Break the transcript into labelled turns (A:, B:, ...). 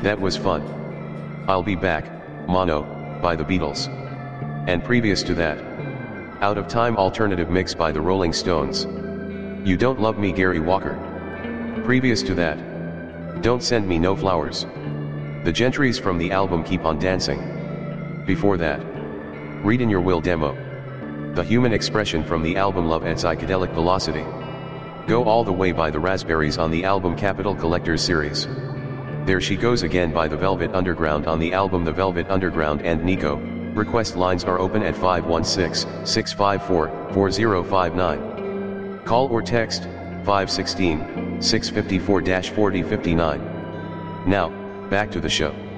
A: That was fun. I'll Be Back, Mono, by the Beatles. And previous to that, Out of Time alternative mix by the Rolling Stones. You Don't Love Me, Gary Walker. Previous to that, Don't Send Me No Flowers. The Gentrys from the album Keep on Dancing. Before that, Read in Your Will demo. The Human Expression from the album Love at Psychedelic Velocity. Go All the Way by the Raspberries on the album Capital Collectors Series. There She Goes Again by the Velvet Underground on the album The Velvet Underground and Nico. Request lines are open at 516-654-4059. Call or text 516-654-4059. Now, back to the show.